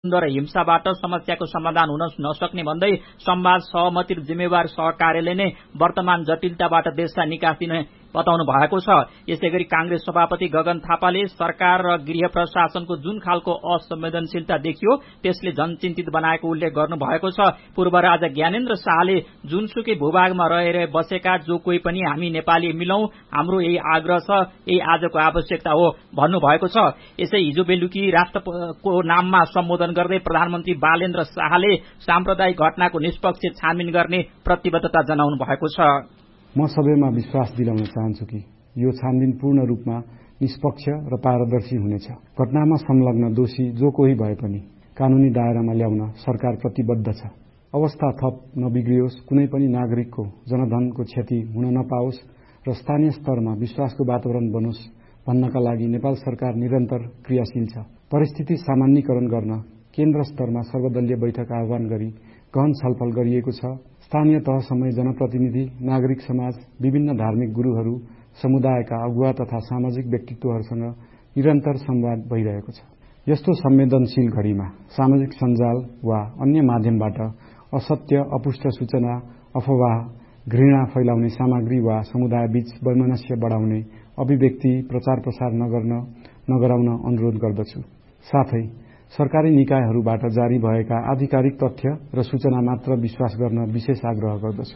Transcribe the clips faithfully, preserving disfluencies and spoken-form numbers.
र हिंसाबाट समस्याको समाधान हुन नसक्ने भन्दै संवाद सहमति जिम्मेवार सहकार्यले नै वर्तमान जटिलताबाट देशलाई निकास दिने बताउनु भएको छ। यसैगरी कांग्रेस सभापति गगन थापाले सरकार र गृह प्रशासनको जुन खालको असंवेदनशीलता देखियो त्यसले जनचिन्तित बनाएको उल्लेख गर्नु भएको छ। पूर्व राजा ज्ञानेन्द्र शाहले जुनसुकै भूभागमा रहेर बसेका जो कोही पनि हामी नेपाली मिलौं, हाम्रो यही आग्रह छ, यही आजको आवश्यकता हो भन्नु भएको छ। यसै हिजो बेलुकी राष्ट्रको नाममा सम्बोधन गर्दै प्रधानमन्त्री बालेन्द्र शाहले साम्प्रदायिक घटनाको निष्पक्ष छानबिन गर्ने प्रतिबद्धता जनाउनु भएको छ। म सबैमा विश्वास दिलाउन चाहन्छु कि यो छानबिन पूर्ण रूपमा निष्पक्ष र पारदर्शी हुनेछ। घटनामा संलग्न दोषी जो कोही भए पनि कानूनी दायरामा ल्याउन सरकार प्रतिबद्ध छ। अवस्था थप नबिग्रियोस्, कुनै पनि नागरिकको जनधनको क्षति हुन नपाओस् र स्थानीय स्तरमा विश्वासको वातावरण बनोस् भन्नका लागि नेपाल सरकार निरन्तर क्रियाशील छ। परिस्थिति सामान्यीकरण गर्न केन्द्र स्तरमा सर्वदलीय बैठक आह्वान गरी गहन छलफल गरिएको छ। स्थानीय तहसम्म जनप्रतिनिधि, नागरिक समाज, विभिन्न धार्मिक गुरूहरू, समुदायका अगुवा तथा सामाजिक व्यक्तित्वहरूसँग निरन्तर संवाद भइरहेको छ। यस्तो संवेदनशील घड़ीमा सामाजिक सञ्जाल वा अन्य माध्यमबाट असत्य, अपुष्ट सूचना, अफवाह, घृणा फैलाउने सामग्री वा समुदायबीच वैमनस्य बढाउने अभिव्यक्ति प्रचार प्रसार नगर्न नगराउन अनुरोध गर्दछु। साथै सरकारी निकायहरूबाट जारी भएका आधिकारिक तथ्य र सूचना मात्र विश्वास गर्न विशेष आग्रह गर्दछु।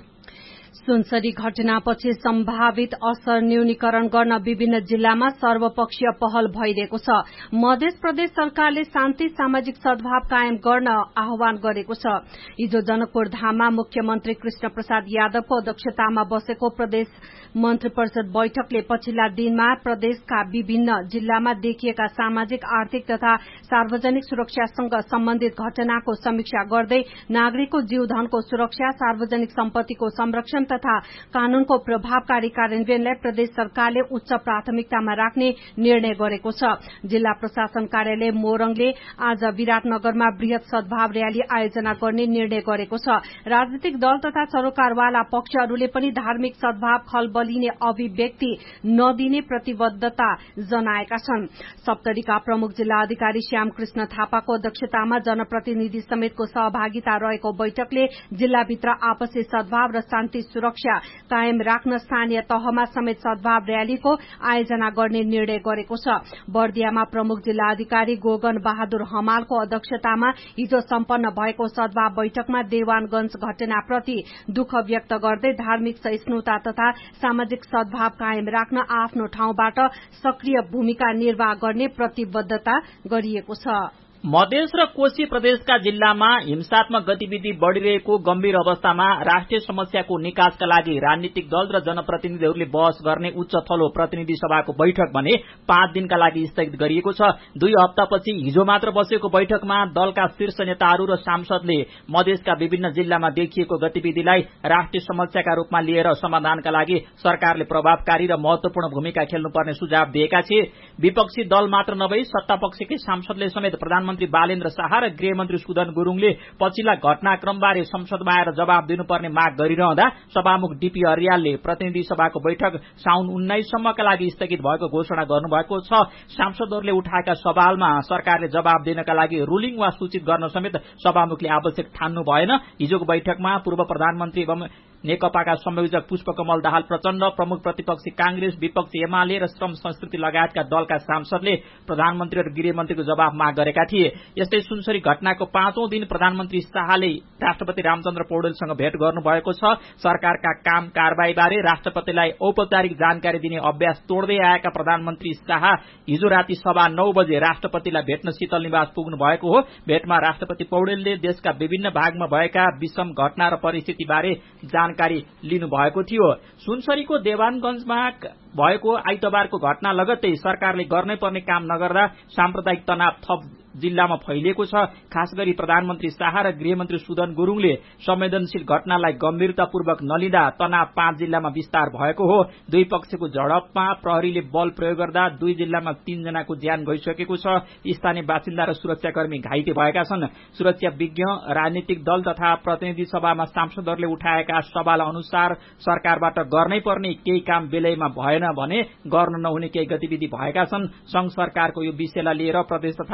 सुनसरी घटनापछि सम्भावित असर न्यूनीकरण गर्न विभिन्न जिल्लामा सर्वपक्षीय पहल भइरहेको छ। मध्य प्रदेश सरकारले शान्ति सामाजिक सद्भाव कायम गर्न आह्वान गरेको छ। हिजो जनकपुर धाममा मुख्यमन्त्री कृष्ण प्रसाद यादवको अध्यक्षतामा बसेको प्रदेश मन्त्री परिषद बैठकले पछिल्ला दिनमा प्रदेशका विभिन्न जिल्लामा देखिएका सामाजिक, आर्थिक तथा सार्वजनिक सुरक्षासँग सम्बन्धित घटनाको समीक्षा गर्दै नागरिकको जीवधनको सुरक्षा, सार्वजनिक सम्पत्तिको संरक्षण तथा कानूनको प्रभावकारी कार्यान्वयनलाई प्रदेश सरकारले उच्च प्राथमिकतामा राख्ने निर्णय गरेको छ। जिल्ला प्रशासन कार्यालय मोरङले आज विराटनगरमा वृहत सद्भाव रयाली आयोजना गर्ने निर्णय गरेको छ। राजनीतिक दल तथा सरोकारवाला पक्षहरूले पनि धार्मिक सद्भाव खलबलिने अभिव्यक्ति नदिने प्रतिबद्धता जनाएका छन्। सप्तरीका प्रमुख जिल्ला अधिकारी श्याम कृष्ण थापाको अध्यक्षतामा जनप्रतिनिधि समेतको सहभागिता रहेको बैठकले जिल्लाभित्र आपसी सद्भाव र शान्ति सुरक्षा कायम राख्न स्थानीय तहमा समेत सद्भाव रयालीको आयोजना गर्ने निर्णय गरेको छ। बर्दियामा प्रमुख जिल्ला अधिकारी गोगन बहादुर हमालको अध्यक्षतामा हिजो सम्पन्न भएको सद्भाव बैठकमा देवानगंज घटनाप्रति दुःख व्यक्त गर्दै धार्मिक सहिष्णुता तथा सामाजिक सद्भाव कायम राख्न आफ्नो ठाउँबाट सक्रिय भूमिका निर्वाह गर्ने प्रतिबद्धता गरिएको छ। मधेस र कोशी प्रदेशका जिल्लामा हिंसात्मक गतिविधि बढ़िरहेको गम्भीर अवस्थामा राष्ट्रिय समस्याको निकासका लागि राजनीतिक दल र जनप्रतिनिधिहरूले बहस गर्ने उच्च थलो प्रतिनिधि सभाको बैठक भने पाँच दिनका लागि स्थगित गरिएको छ। दुई हप्तापछि हिजो मात्र बसेको बैठकमा दलका शीर्ष नेताहरू र सांसदले मधेसका विभिन्न जिल्लामा देखिएको गतिविधिलाई राष्ट्रिय समस्याका रूपमा लिएर समाधानका लागि सरकारले प्रभावकारी र महत्वपूर्ण भूमिका खेल्नुपर्ने सुझाव दिएका थिए। विपक्षी दल मात्र नभई सत्तापक्षकै सांसदले समेत प्रधानमन्त्री बालेन्द्र शाह र गृहमन्त्री सुदन गुरूङले पछिल्ला घटनाक्रमबारे संसदमा आएर जवाब दिनुपर्ने माग गरिरहँदा सभामुख डीपी अर्यालले प्रतिनिधि सभाको बैठक साउन उन्नाइससम्मका लागि स्थगित भएको घोषणा गर्नुभएको छ। सांसदहरूले उठाएका सवालमा सरकारले जवाब दिनका लागि रूलिङ वा सूचित गर्न समेत सभामुखले आवश्यक ठान्नु भएन। हिजोको बैठकमा पूर्व प्रधानमन्त्री एवं नेकपाका संयोजक पुष्पकमल दाहाल प्रचण्ड, प्रमुख प्रतिपक्षी कांग्रेस, विपक्षी एमाले र श्रम संस्कृति लगायतका दलका सांसदले प्रधानमन्त्री र गृहमन्त्रीको जवाब माग गरेका थिए। यस्तै सुनसरी घटनाको पाँचौं दिन प्रधानमन्त्री शाहले राष्ट्रपति रामचन्द्र पौडेलसँग भेट गर्नुभएको छ। सरकारका काम कारबाहीबारे राष्ट्रपतिलाई औपचारिक जानकारी दिने अभ्यास तोड्दै आएका प्रधानमन्त्री शाह हिजो राति सवा नौ बजे राष्ट्रपतिलाई भेट्न शीतल निवास पुग्नु भएको हो। भेटमा राष्ट्रपति पौडेलले देशका विभिन्न भागमा भएका विषम घटना र परिस्थितिबारे जानकारी लिनु भएको थियो। सुनसरीको देवानगंजमा भएको आइतबारको घटना लगत्तै सरकारले गर्नै पर्ने काम नगर्दा साम्प्रदायिक तनाव थप जिल्लामा फैलिएको छ। खास गरी प्रधानमन्त्री शाह र गृहमन्त्री सुदन गुरूङले संवेदनशील घटनालाई गम्भीरतापूर्वक नलिँदा तनाव पाँच जिल्लामा विस्तार भएको हो। दुई पक्षको झडपमा प्रहरीले बल प्रयोग गर्दा दुई जिल्लामा तीनजनाको ज्यान गइसकेको छ। स्थानीय बासिन्दा र सुरक्षाकर्मी घाइते भएका छन्। सुरक्षा विज्ञ, राजनीतिक दल तथा प्रतिनिधि सभामा सांसदहरूले उठाएका सवाल अनुसार सरकारबाट गर्नै पर्ने केही काम बेलैमा भएन भने गर्न नहुने केही गतिविधि भएका छन्। संघ सरकारको यो विषयलाई लिएर प्रदेश तथा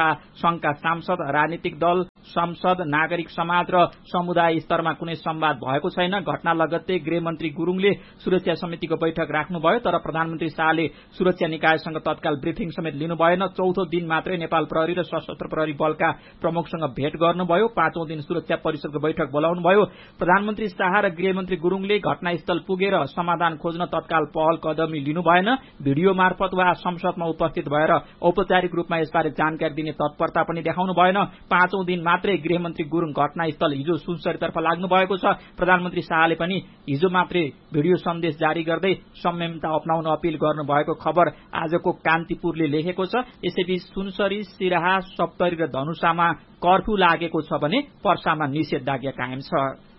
संघका सांसद, राजनीतिक दल, संसद, नागरिक समाज र समुदाय स्तरमा कुनै संवाद भएको छैन। घटना लगत्तै गृहमन्त्री गुरूङले सुरक्षा समितिको बैठक राख्नुभयो, तर प्रधानमन्त्री शाहले सुरक्षा निकायसँग तत्काल ब्रिफिङ समेत लिनु भएन। चौथो दिन मात्रै नेपाल प्रहरी र सशस्त्र प्रहरी बलका प्रमुखसँग भेट गर्नुभयो। पाँचौं दिन सुरक्षा परिषदको बैठक बोलाउनुभयो। प्रधानमन्त्री शाह र गृहमन्त्री गुरूङले घटनास्थल पुगेर समाधान खोज्न तत्काल पहल कदमी लिनु भएन। भिडियो मार्फत वा संसदमा उपस्थित भएर औपचारिक रूपमा यसबारे जानकारी दिने तत्परता पनि देखाउनु भएन। पाँचौं दिन मात्रै गृहमन्त्री गुरूङ घटनास्थल हिजो सुनसरीतर्फ लाग्नु भएको छ। प्रधानमन्त्री शाहले पनि हिजो मात्रै भिडियो सन्देश जारी गर्दै संयमता अपनाउन अपील गर्नुभएको खबर आजको कान्तिपुरले लेखेको छ। यसैबीच सुनसरी, सिराहा, सप्तरी र धनुषामा कर्फ्यू लागेको छ भने पर्सामा निषेधाज्ञा कायम छ।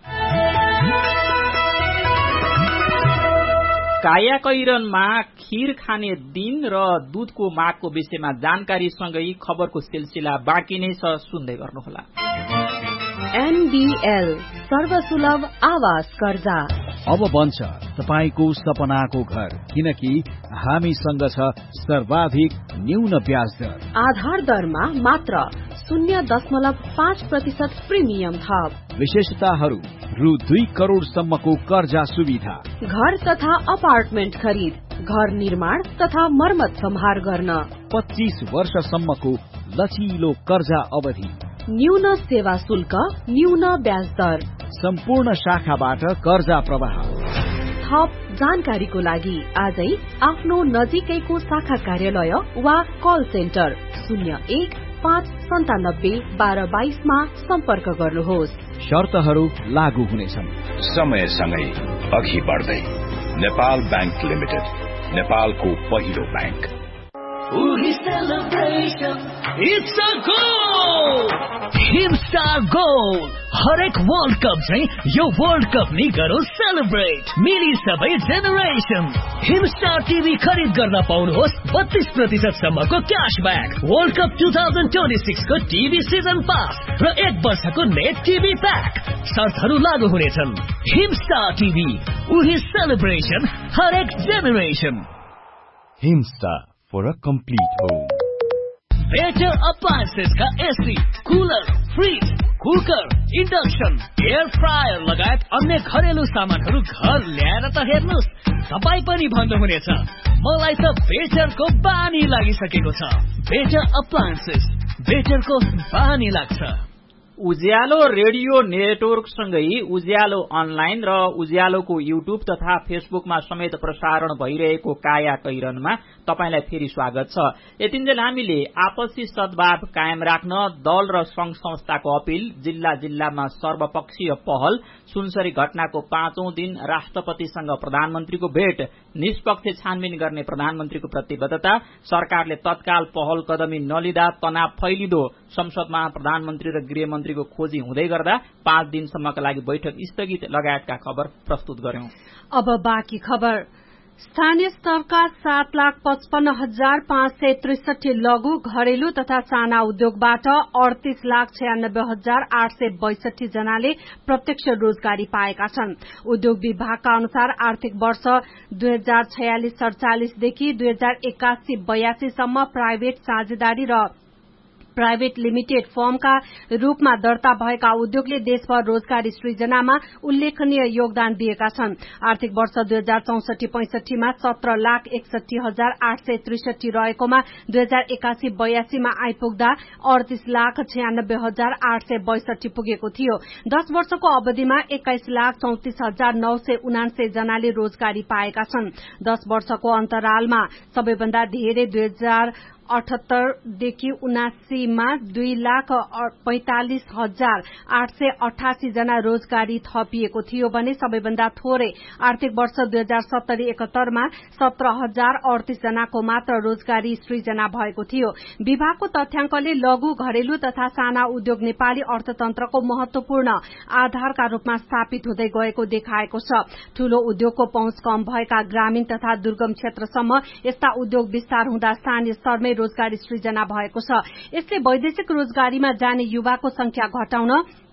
कायाकैरनमा खीर खाने दिन र दूधको मागको विषयमा जानकारीसँगै खबरको सिलसिला बाँकी नै छ, सुन्दै गर्नुहोला। एनबीएल सर्वसुलभ आवास कर्जा अब बन्छ तपाईको सपनाको घर, किनकि हामीसँग छ सर्वाधिक न्यून ब्याज दर। आधार दरमा मात्र शून्य दशमलव पाँच प्रतिशत प्रिमियम थप। विशेषताहरू रु दुई करोड़सम्मको कर्जा सुविधा। घर तथा अपार्टमेन्ट खरिद, घर निर्माण तथा मर्मत सम्हार गर्न। पच्चीस वर्षसम्मको लचिलो कर्जा अवधि। न्यून सेवा शुल्क, न्यून ब्याज दर। सम्पूर्ण शाखाबाट कर्जा प्रवाह। थप जानकारीको लागि आजै आफ्नो नजिकैको शाखा कार्यालय वा कल सेन्टर शून्य एक पाँच सन्तानब्बे बाह्र बाइसमा सम्पर्क गर्नुहोस्। शर्तहरू लागू हुनेछन्। समयसँगै अघि बढ्दै नेपाल ब्याङ्क लिमिटेड, नेपालको पहिलो bank. It's a goal! Himstar Goal! हरेक वर्ल्ड कप चाहिँ यो वर्ल्ड कप नि गरौँ सेलिब्रेट। मिली सबै जेनेरेसन। हिमस्टार टिभी खरिद गर्न पाउनुहोस् बत्तीस प्रतिशत सम्मको क्याशब्याक। World cup two thousand twenty six को टिभी सिजन पास र एक वर्षको नेट टिभी प्याक। शर्तहरू लागू हुनेछन्। हिमस्टार टिभी, उही सेलिब्रेसन, हरेक generation. Himstar for a complete home. Better appliances का AC, cooler, fridge, cooker, induction, air fryer लगायत अन्य घरेलु सामानहरू घर ल्याएर त हेर्नुस्, तपाई पनि भन्नुहुनेछ मलाई त बेटरको बानी लागिसकेको छ। बेटर अप्लायन्सेस, बेटरको बानी लाग्छ। उज्यालो रेडियो नेटवर्कसँगै उज्यालो अनलाइन र उज्यालोको युट्युब तथा फेसबुकमा समेत प्रसारण भइरहेको काया कैरनमा तपाईलाई फेरि स्वागत छ। यतिन्जेल हामीले आपसी सद्भाव कायम राख्न दल र संघ संस्थाको अपील, जिल्ला जिल्लामा सर्वपक्षीय पहल, सुनसरी घटनाको पाँचौं दिन राष्ट्रपतिसँग प्रधानमन्त्रीको भेट, निष्पक्ष छानबिन गर्ने प्रधानमन्त्रीको प्रतिबद्धता, सरकारले तत्काल पहल कदमी नलिँदा तनाव फैलिदो, संसदमा प्रधानमन्त्री र गृहमन्त्रीको खोजी हुँदै गर्दा पाँच दिनसम्मका लागि बैठक स्थगित लगायतका खबर प्रस्तुत गर्यौं। अब बाँकी खबर। स्थानीय स्तरका सात लाख पचपन्न हजार पाँच सय त्रिसठी लघु घरेलु तथा साना उद्योगबाट अडतीस लाख छयानब्बे हजार आठ सय बैसठी जनाले प्रत्यक्ष रोजगारी पाएका छन्। उद्योग विभागका अनुसार आर्थिक वर्ष दुई हजार छयालिस सड़चालिसदेखि दुई हजार एकासी बयासीसम्म प्राइभेट साझेदारी र प्राइभेट लिमिटेड फर्मका रूपमा दर्ता भएका उद्योगले देशभर रोजगारी सृजनामा उल्लेखनीय योगदान दिएका छन्। आर्थिक वर्ष दुई हजार चौसठी पैंसठीमा सत्र लाख एकसठी हजार आठ सय त्रिसठी रहेकोमा दुई हजार एकासी बयासीमा आइपुग्दा अडतीस लाख छयानब्बे हजार आठ सय बैसठी पुगेको थियो। दश वर्षको अवधिमा एक्काइस लाख चौतिस हजार नौ सय उनान्सय जनाले रोजगारी पाएका छन्। दश वर्षको अन्तरालमा सबैभन्दा धेरै दुई हजार अठहत्तरदेखि उनासीमा दुई लाख पैंतालिस हजार आठ सय अठासी जना रोजगारी थपिएको थियो भने सबैभन्दा थोरै आर्थिक वर्ष दुई हजार सत्तरी एकहत्तरमा सत्र हजार अडतीस जनाको मात्र रोजगारी सृजना भएको थियो। विभागको तथ्याङ्कले लघु घरेलु तथा साना उद्योग नेपाली अर्थतन्त्रको महत्वपूर्ण आधारका रूपमा स्थापित हुँदै गएको देखाएको छ। ठूलो उद्योगको पहुँच कम भएका ग्रामीण तथा दुर्गम क्षेत्रसम्म यस्ता उद्योग विस्तार हुँदा स्थानीय स्तरमै रोजगारी सृजना भएको छ। यसले वैदेशिक रोजगारीमा जाने युवाको संख्या घटाउन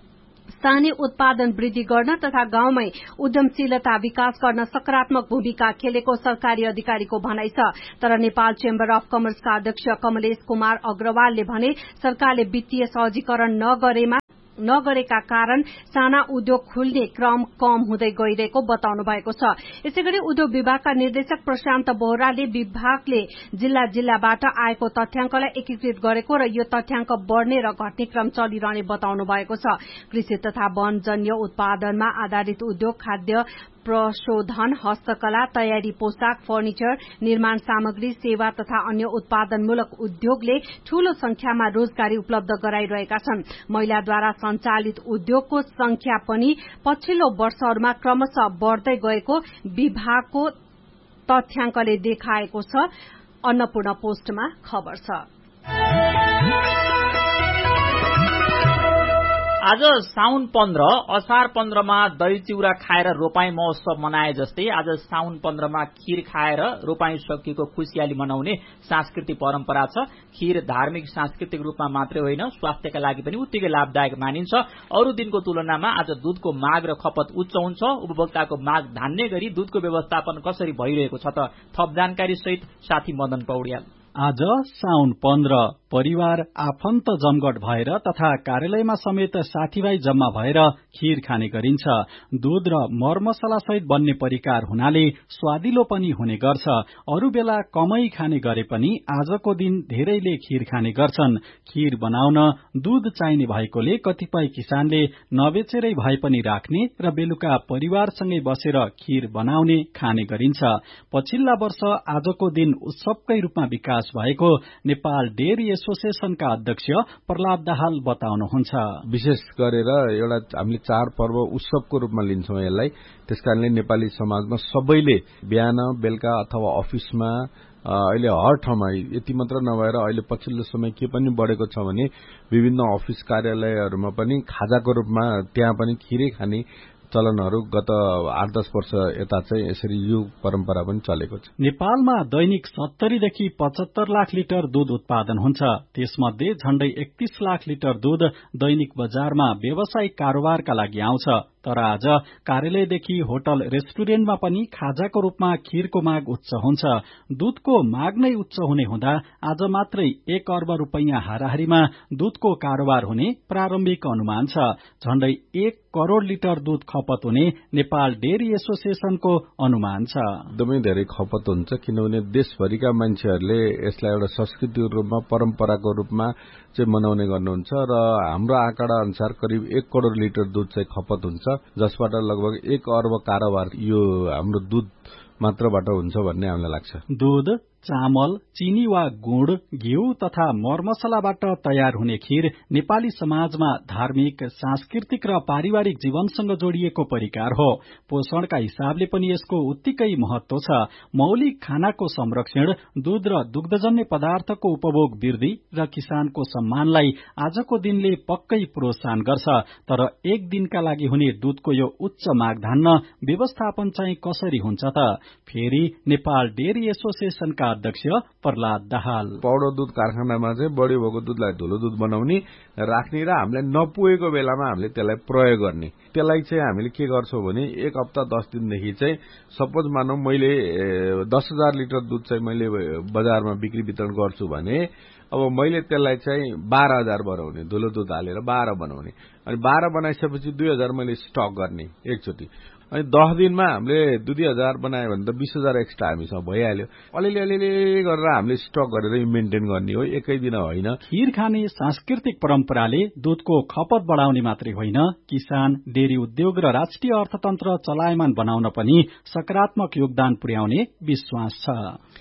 स्थानीय उत्पादन वृद्धि गर्न तथा गाउँमै उद्यमशीलता विकास गर्न सकारात्मक भूमिका खेलेको सरकारी अधिकारीको भनाइ छ। तर नेपाल चेम्बर अफ कमर्सका अध्यक्ष कमलेश कुमार अग्रवालले भने सरकारले वित्तीय सहजीकरण नगरेमा नगरेका कारण साना उद्योग खुल्ने क्रम कम हुँदै गइरहेको बताउनु भएको छ। यसैगरी उद्योग विभागका निर्देशक प्रशान्त बोहराले विभागले जिल्ला जिल्लाबाट आएको तथ्याङ्कलाई एकीकृत गरेको र यो तथ्याङ्क बढ़ने र घट्ने क्रम चलिरहने बताउनु भएको छ। कृषि तथा वनजन्य उत्पादनमा आधारित उद्योग, खाद्य प्रशोधन, हस्तकला, तयारी पोशाक, फर्निचर, निर्माण सामग्री, सेवा तथा अन्य उत्पादनमूलक उद्योगले ठूलो संख्यामा रोजगारी उपलब्ध गराइरहेका छन्। महिलाद्वारा सञ्चालित उद्योगको संख्या पनि पछिल्लो वर्षहरूमा क्रमशः बढ़दै गएको विभागको तथ्याङ्कले देखाएको छ। अन्नपूर्ण पोस्टमा खबर छ। आज साउन पन्ध्र, असार पन्ध्रमा दही चिउरा खाएर रोपाई महोत्सव मनाए जस्तै आज साउन पन्ध्रमा खीर खाएर रोपाई सकिएको खुशियाली मनाउने सांस्कृतिक परम्परा छ। खीर धार्मिक सांस्कृतिक रूपमा मात्रै होइन, स्वास्थ्यका लागि पनि उत्तिकै लाभदायक मानिन्छ। अरू दिनको तुलनामा आज दूधको माग र खपत उच्च हुन्छ। उपभोक्ताको माग धान्ने गरी दूधको व्यवस्थापन कसरी भइरहेको छ त थप जानकारी सहित साथी मदन पौड्याल। आज साउन पन्ध्र परिवार आफन्त जमघट भएर तथा कार्यालयमा समेत साथीभाइ जम्मा भएर खीर खाने गरिन्छ। दूध र मरमसला सहित बन्ने परिकार हुनाले स्वादिलो पनि हुने गर्छ। अरू बेला कमै खाने गरे पनि आजको दिन धेरैले खीर खाने गर्छन्। खीर बनाउन दूध चाहिने भएकोले कतिपय किसानले नबेचेरै भए पनि राख्ने र बेलुका परिवारसँगै बसेर खीर बनाउने खाने गरिन्छ। पछिल्ला वर्ष आजको दिन उत्सवकै रूपमा विकास भएको नेपाल डेयरी एसोसिएशनका अध्यक्ष प्रहलाद दाहाल बताउनुहुन्छ। विशेष गरेर एउटा हामीले चाडपर्व उत्सवको रूपमा लिन्छौं यसलाई। त्यसकारणले नेपाली समाजमा सबैले बिहान बेलुका अथवा अफिसमा अहिले हर ठाउँमा यति मात्र नभएर अहिले पछिल्लो समय के पनि बढेको छ भने विभिन्न अफिस कार्यालयहरूमा पनि खाजाको रूपमा त्यहाँ पनि खीरै खाने चलनहरू गत आठ दस वर्ष यता चाहिँ यसरी यो परम्परा पनि चलेको छ। नेपालमा दैनिक सत्तरीदेखि पचहत्तर लाख लिटर दूध उत्पादन हुन्छ। त्यसमध्ये झण्डै एकतीस लाख लिटर दूध दैनिक बजारमा व्यावसायिक कारोबारका लागि आउँछ। तर आज कार्यालयदेखि होटल रेस्टुरेन्टमा पनि खाजाको रूपमा खीरको माग उच्च हुन्छ। दूधको माग नै उच्च हुने हुँदा आज मात्रै एक अर्ब रूपैयाँ हाराहारीमा दूधको कारोबार हुने प्रारम्भिक अनुमान छ। झण्डै एक करोड़ लिटर दूध खपत हुने नेपाल डेयरी एसोसिएशनको अनुमान छ। एकदमै धेरै खपत हुन्छ किनभने देशभरिका मान्छेहरूले यसलाई एउटा संस्कृतिको रूपमा परम्पराको रूपमा चाहिँ मनाउने गर्नुहुन्छ र हाम्रो आँकडा अनुसार करिब एक करोड़ लिटर दूध चाहिँ खपत हुन्छ, जसबाट लगभग एक अर्ब कारोबार यो हाम्रो दूध मात्रबाट हुन्छ भन्ने हामीलाई लाग्छ। दूध, चामल, चिनी वा गुड़, घिउ तथा मरमसलाबाट तयार हुने खीर नेपाली समाजमा धार्मिक, सांस्कृतिक र पारिवारिक जीवनसँग जोडिएको परिकार हो। पोषणका हिसाबले पनि यसको उत्तिकै महत्व छ। मौलिक खानाको संरक्षण, दूध र दुग्धजन्य पदार्थको उपभोग वृद्धि र किसानको सम्मानलाई आजको दिनले पक्कै प्रोत्साहन गर्छ। तर एक दिनका लागि हुने दूधको यो उच्च माग धान्न व्यवस्थापन चाहिँ कसरी हुन्छ त? फेरि नेपाल डेयरी एसोसिएशनका अध्यक्ष प्रहलाद दाहाल। पाउडर दूध कारखानामा चाहिँ बढी भएको दूधलाई धुलो दूध बनाउने राख्ने र हामीलाई नपुगेको बेलामा हामीले त्यसलाई प्रयोग गर्ने। त्यसलाई चाहिँ हामीले के गर्छौं भने एक हप्ता दस दिनदेखि चाहिँ सपोज मानौ मैले दस हजार लिटर दूध चाहिँ मैले बजारमा बिक्री वितरण गर्छु भने अब मैले त्यसलाई चाहिँ बाह्र हजार बनाउने, धुलो दूध हालेर बाह्र बनाउने, अनि बाह्र बनाइसकेपछि दुई हजार मैले स्टक गर्ने एकचोटि। अनि दस दिनमा हामीले दुई दुई हजार बनायो भने त बीस हजार एक्स्ट्रा हामीसँग भइहाल्यो। अलिअलि अलिअलि गरेर हामीले स्टक गरेर मेन्टेन गर्ने हो, एकै दिन होइन। खीर खाने सांस्कृतिक परम्पराले दूधको खपत बढाउने मात्रै होइन, किसान, डेरी उद्योग र राष्ट्रिय अर्थतन्त्र चलायमान बनाउन पनि सकारात्मक योगदान पुर्याउने विश्वास छ।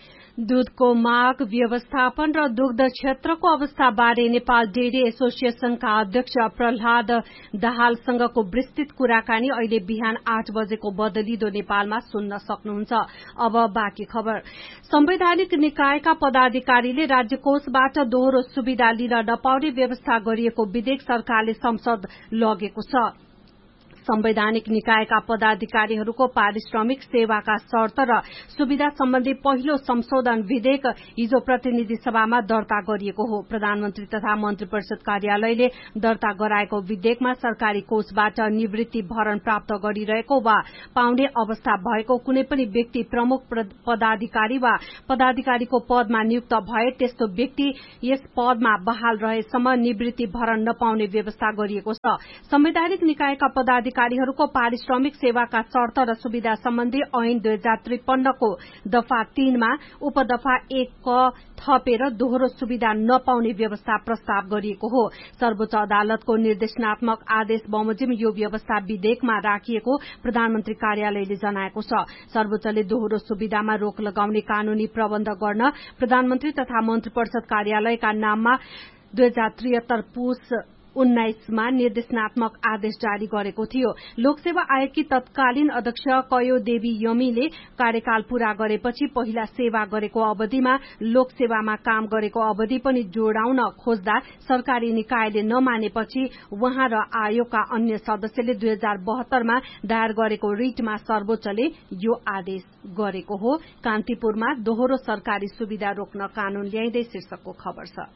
दूधको माग, व्यवस्थापन र दुग्ध क्षेत्रको अवस्थाबारे नेपाल डेयरी एसोसिएशनका अध्यक्ष प्रहलाद दाहालसँगको विस्तृत कुराकानी अहिले बिहान आठ बजेको बदलिदो नेपालमा सुन्न सक्नुहुन्छ। अब बाँकी खबर। संवैधानिक निकायका पदाधिकारीले राज्य कोषबाट दोहोरो सुविधा लिन नपाउने व्यवस्था गरिएको विधेयक सरकारले संसद लगेको छ। संवैधानिक निकायका पदाधिकारीहरूको पारिश्रमिक सेवाका शर्त र सुविधा सम्बन्धी पहिलो संशोधन विधेयक हिजो प्रतिनिधि सभामा दर्ता गरिएको हो। प्रधानमन्त्री तथा मन्त्री परिषद कार्यालयले दर्ता गराएको विधेयकमा सरकारी कोषबाट निवृत्ति भरण प्राप्त गरिरहेको वा पाउने अवस्था भएको कुनै पनि व्यक्ति प्रमुख पदाधिकारी वा पदाधिकारीको पदमा नियुक्त भए त्यस्तो व्यक्ति यस पदमा बहाल रहेसम्म निवृत्ति भरण नपाउने व्यवस्था गरिएको छ। संवैधानिक निकायका पदाधिकारीहरूको पारिश्रमिक सेवाका शर्त र सुविधा सम्बन्धी ऐन दुई हजार त्रिपन्नको दफा तीनमा उपदफा एक क थपेर दोहोरो सुविधा नपाउने व्यवस्था प्रस्ताव गरिएको हो। सर्वोच्च अदालतको निर्देशनात्मक आदेश बमोजिम यो व्यवस्था विधेयकमा राखिएको प्रधानमन्त्री कार्यालयले जनाएको छ। सर्वोच्चले दोहोरो सुविधामा रोक लगाउने कानूनी प्रबन्ध गर्न प्रधानमन्त्री तथा मन्त्री परिषद कार्यालयका नाममा दुई हजार त्रिहत्तर पुस उन्नाइसमा निर्देशनात्मक आदेश जारी गरेको थियो। लोकसेवा आयोगकी तत्कालीन अध्यक्ष कयो देवी यमीले कार्यकाल पूरा गरेपछि पहिला सेवा गरेको अवधिमा लोकसेवामा काम गरेको अवधि पनि जोडाउन खोज्दा सरकारी निकायले नमानेपछि उहाँ र आयोगका अन्य सदस्यले दुई हजार बहत्तरमा दायर गरेको रिटमा सर्वोच्चले यो आदेश गरेको हो। कान्तिपुरमा दोहोरो सरकारी सुविधा रोक्न कानून ल्याइँदै शीर्षकको खबर छ।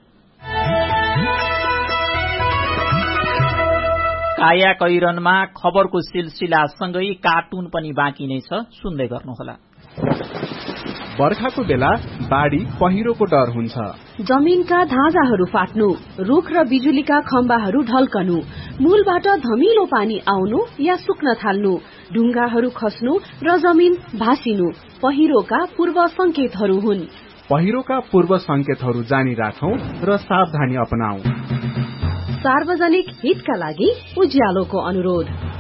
काया कैरनमा खबरको सिलसिलासँगै कार्टुन पनि बाँकी नै छ, सुन्दै गर्नुहोला। बर्खाको बेला बाढ़ी पहिरोको डर हुन्छ। जमिनका धाजाहरू फाट्नु, रुख र बिजुलीका खम्बाहरू ढल्कनु, मूलबाट धमिलो पानी आउनु या सुक्न थाल्नु, ढुङ्गाहरू खस्नु र जमिन भासिनु पहिरोका पूर्व संकेतहरू हुन्। पहिरोका पूर्व संकेतहरू जानी राखौं र सावधानी अपनाऊ। सार्वजनिक हितका लागि उज्यालोको अनुरोध।